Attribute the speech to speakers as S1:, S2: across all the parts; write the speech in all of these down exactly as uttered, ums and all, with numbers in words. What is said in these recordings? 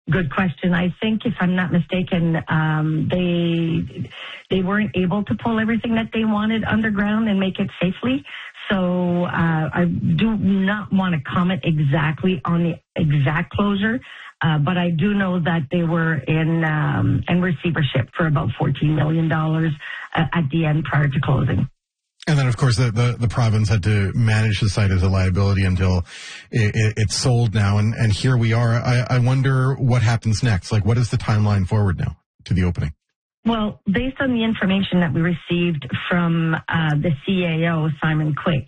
S1: Good question. I think, if I'm not mistaken, um, they they weren't able to pull everything that they wanted underground and make it safely. So uh, I do not want to comment exactly on the exact closure, uh, but I do know that they were in um, in receivership for about fourteen million dollars uh, at the end prior to closing.
S2: And then, of course, the, the, the province had to manage the site as a liability until it, it, it's sold now. And, and here we are. I, I wonder what happens next. Like, what is the timeline forward now to the opening?
S1: Well, based on the information that we received from uh, the C A O, Simon Quick,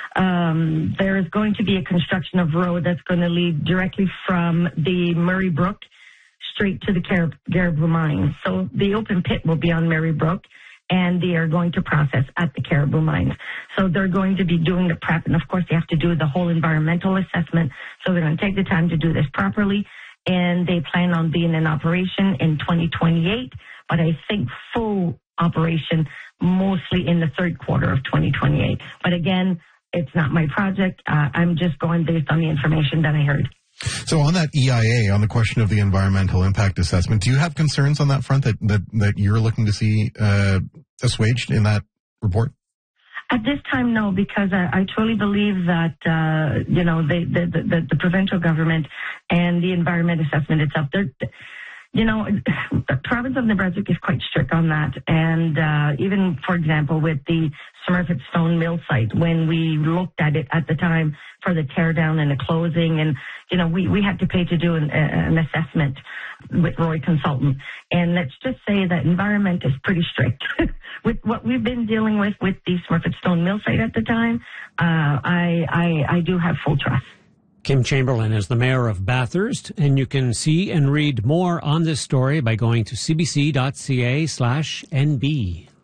S1: um, there is going to be a construction of road that's going to lead directly from the Murray Brook straight to the Car- Caribou Mines. So the open pit will be on Murray Brook, and they are going to process at the Caribou Mines. So they're going to be doing the prep, and of course they have to do the whole environmental assessment. So they're going to take the time to do this properly, and they plan on being in operation in twenty twenty-eight, but I think full operation mostly in the third quarter of twenty twenty-eight. But again, it's not my project. Uh, I'm just going based on the information that I heard.
S2: So on that E I A, on the question of the environmental impact assessment, do you have concerns on that front that, that, that you're looking to see uh, assuaged in that report?
S1: At this time, no, because I, I truly believe that, uh, you know, the, the, the, the provincial government and the environment assessment itself, they're, you know, the province of New Brunswick is quite strict on that. And uh, even, for example, with the Smurfit Stone Mill site, when we looked at it at the time for the tear down and the closing, and, you know, we, we had to pay to do an, an assessment with Roy Consultant. And let's just say that environment is pretty strict. With what we've been dealing with with the Smurfit Stone Mill site at the time, uh, I, I, I do have full trust.
S3: Kim Chamberlain is the mayor of Bathurst, and you can see and read more on this story by going to cbc.ca slash NB.